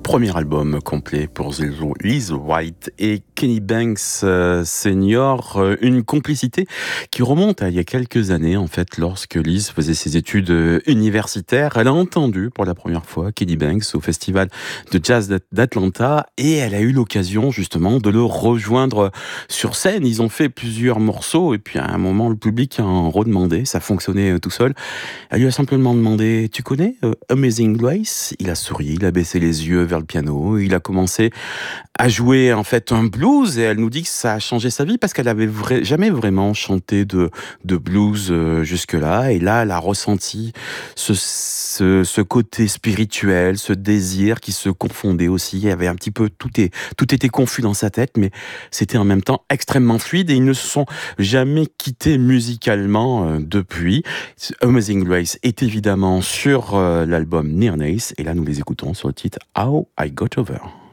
premier album complet pour Liz Wright et Kenny Banks Senior, une complicité qui remonte à il y a quelques années en fait, lorsque Liz faisait ses études universitaires. Elle a entendu pour la première fois Kenny Banks au festival de jazz d'Atlanta et elle a eu l'occasion justement de le rejoindre sur scène. Ils ont fait plusieurs morceaux et puis à un moment le public a en redemandé, ça fonctionnait tout seul. Elle lui a simplement demandé: tu connais Amazing Grace? Il a souri, il a baissé les yeux vers le piano, il a commencé à jouer en fait un blues et elle nous dit que ça a changé sa vie parce qu'elle avait jamais vraiment chanté de blues jusque-là, et là elle a ressenti ce côté spirituel, ce désir qui se confondait aussi. Il y avait un petit peu tout était confus dans sa tête, mais c'était en même temps extrêmement fluide et ils ne se sont jamais quittés musicalement depuis. Amazing Grace est évidemment sur l'album Near Nice et là nous les écoutons sur le titre How I Got Over.